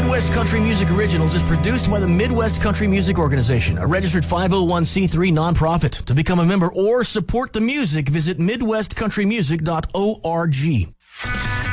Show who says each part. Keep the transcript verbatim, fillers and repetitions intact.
Speaker 1: Midwest Country Music Originals is produced by the Midwest Country Music Organization, a registered five oh one c three nonprofit. To become a member or support the music, visit midwest country music dot org.